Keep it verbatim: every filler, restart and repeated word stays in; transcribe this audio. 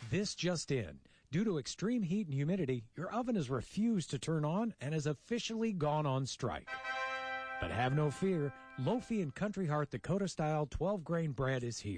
This just in. Due to extreme heat and humidity, your oven has refused to turn on and has officially gone on strike. But have no fear, Lofi and Country Heart Dakota-style twelve-grain bread is here.